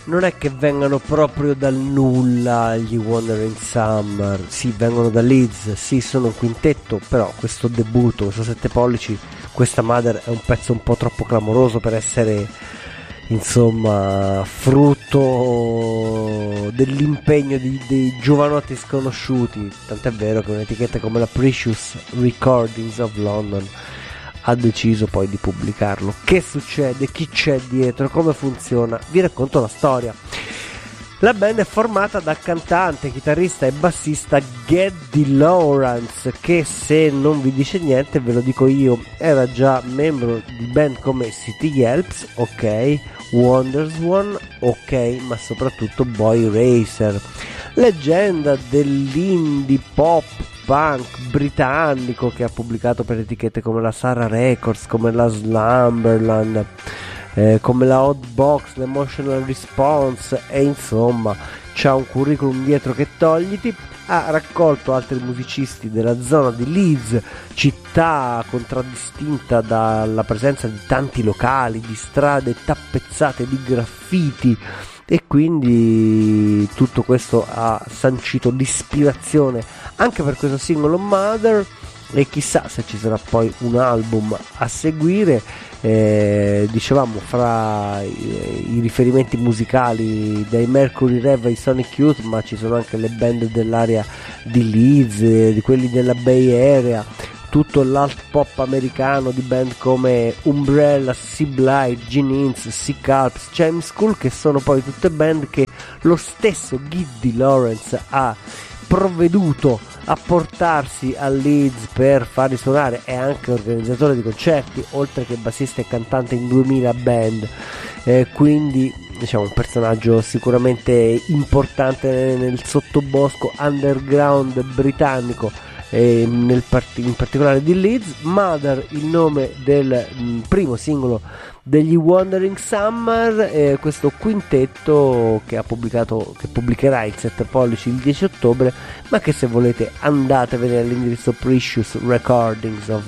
non è che vengano proprio dal nulla gli Wandering Summer. Sì, vengono da Leeds, sì, sono un quintetto, però questo debutto, questo 7 pollici, questa Mother è un pezzo un po' troppo clamoroso per essere, insomma, frutto dell'impegno dei giovanotti sconosciuti. Tant'è vero che un'etichetta come la Precious Recordings of London ha deciso poi di pubblicarlo. Che succede? Chi c'è dietro? Come funziona? Vi racconto la storia. La band è formata da cantante, chitarrista e bassista Geddy Lawrence, che se non vi dice niente ve lo dico io, era già membro di band come City Yelps, ok, Wonders One, ok, ma soprattutto Boy Racer, leggenda dell'indie pop punk britannico che ha pubblicato per etichette come la Sarah Records, come la Slumberland, come la Hotbox, l'Emotional Response, e insomma c'ha un curriculum dietro che togliti. Ha raccolto altri musicisti della zona di Leeds, città contraddistinta dalla presenza di tanti locali, di strade tappezzate di graffiti, e quindi tutto questo ha sancito l'ispirazione anche per questo singolo Mother, e chissà se ci sarà poi un album a seguire. Dicevamo, fra i riferimenti musicali dai Mercury Rev ai Sonic Youth, ma ci sono anche le band dell'area di Leeds, di quelli della Bay Area, tutto l'alt pop americano di band come Umbrella, Sea Blight, Gene Inns, Sea Calps, Chime School, che sono poi tutte band che lo stesso Geddy Lawrence ha provveduto a portarsi a Leeds per farli suonare. È anche organizzatore di concerti, oltre che bassista e cantante in 2000 band, quindi diciamo un personaggio sicuramente importante nel sottobosco underground britannico, in particolare di Leeds. Mother, il nome del primo singolo degli Wandering Summer, questo quintetto che pubblicherà il 7 pollici il 10 ottobre, ma che se volete andatevene all'indirizzo Precious Recordings of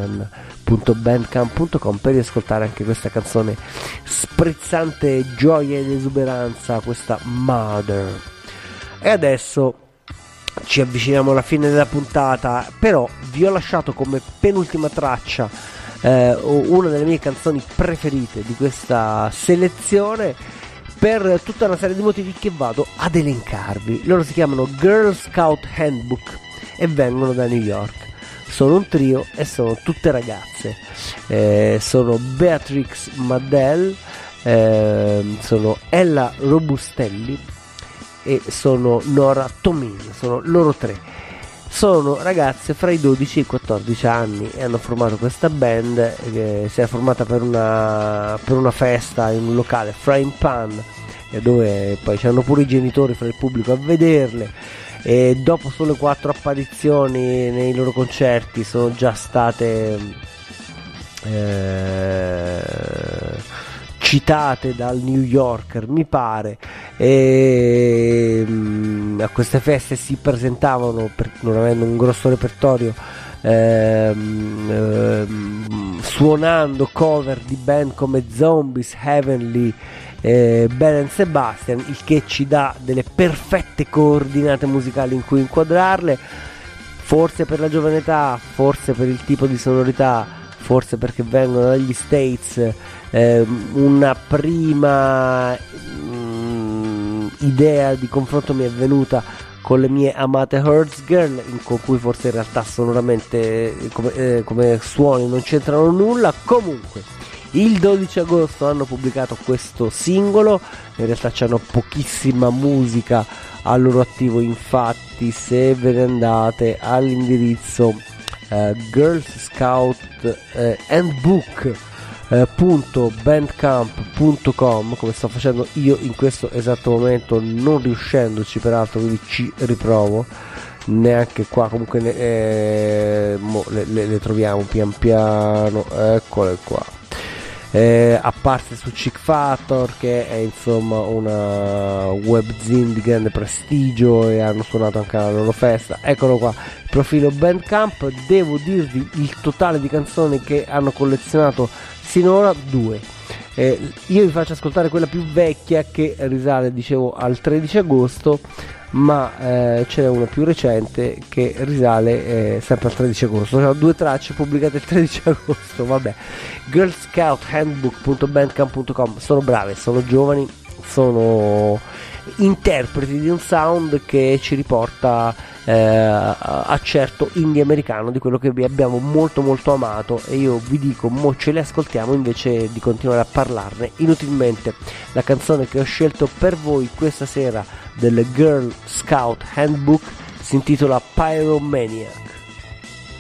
London.bandcamp.com per riascoltare anche questa canzone sprezzante gioia ed esuberanza, questa Mother. E adesso ci avviciniamo alla fine della puntata, però vi ho lasciato come penultima traccia una delle mie canzoni preferite di questa selezione, per tutta una serie di motivi che vado ad elencarvi. Loro si chiamano Girl Scout Handbook e vengono da New York. Sono un trio e sono tutte ragazze, sono Beatrix Maddell, sono Ella Robustelli e sono Nora Tomin. Sono loro tre. Sono ragazze fra i 12 e i 14 anni e hanno formato questa band che si è formata per una festa in un locale, Frying Pan, dove poi c'erano pure i genitori fra il pubblico a vederle, e dopo solo 4 apparizioni nei loro concerti sono già state citate dal New Yorker, mi pare, e a queste feste si presentavano, non avendo un grosso repertorio, suonando cover di band come Zombies, Heavenly, Bell & Sebastian, il che ci dà delle perfette coordinate musicali in cui inquadrarle, forse per la giovane età, forse per il tipo di sonorità, forse perché vengono dagli States. Una prima idea di confronto mi è venuta con le mie amate Hurts Girl, con cui forse in realtà sonoramente come suoni non c'entrano nulla. Comunque il 12 agosto hanno pubblicato questo singolo, in realtà c'hanno pochissima musica al loro attivo, infatti se ve ne andate all'indirizzo Girl Scout Handbook .bandcamp.com, come sto facendo io in questo esatto momento, non riuscendoci peraltro, quindi ci riprovo, neanche qua, comunque le troviamo pian piano, eccole qua, apparse su Chick Factor, che è insomma una webzine di grande prestigio, e hanno suonato anche alla loro festa. Eccolo qua, il profilo Bandcamp. Devo dirvi il totale di canzoni che hanno collezionato sinora: 2. Io vi faccio ascoltare quella più vecchia che risale, dicevo, al 13 agosto, ma ce n'è una più recente che risale sempre al 13 agosto. Sono 2 tracce pubblicate il 13 agosto. Vabbè, girlscouthandbook.bandcamp.com. Sono brave, sono giovani, sono interpreti di un sound che ci riporta a certo indie americano, di quello che vi abbiamo molto molto amato, e io vi dico, mo ce le ascoltiamo invece di continuare a parlarne inutilmente. La canzone che ho scelto per voi questa sera del Girl Scout Handbook si intitola Pyromaniac.